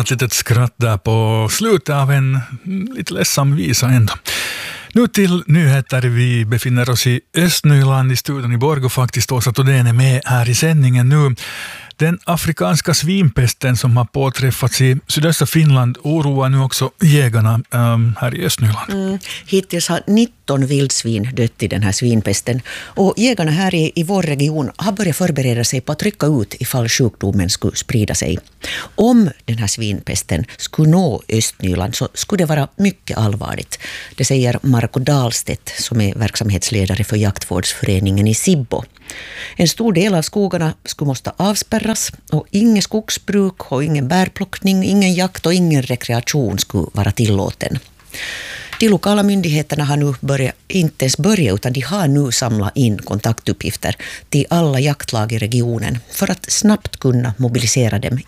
ett litet skratt där på slutet av en lite ledsam visa ändå. Nu till nyheter. Vi befinner oss i Östnyland i studion i Borgå. Faktiskt Åsa Todén är med här i sändningen nu. Den afrikanska svinpesten som har påträffats i sydöstra Finland oroar nu också jägarna här i Östnyland. Hittills har 19 vildsvin dött i den här svinpesten. Och jägarna här i vår region har börjat förbereda sig på att rycka ut ifall sjukdomen skulle sprida sig. Om den här svinpesten skulle nå Östnyland så skulle det vara mycket allvarligt. Det säger Marko Dahlstedt som är verksamhetsledare för jaktvårdsföreningen i Sibbo. En stor del av skogarna skulle måste avspärras och inget skogsbruk och ingen bärplockning, ingen jakt och ingen rekreation skulle vara tillåten. De lokala myndigheterna har nu inte ens börjat utan de har nu samlat in kontaktuppgifter till alla jaktlag i regionen för att snabbt kunna mobilisera dem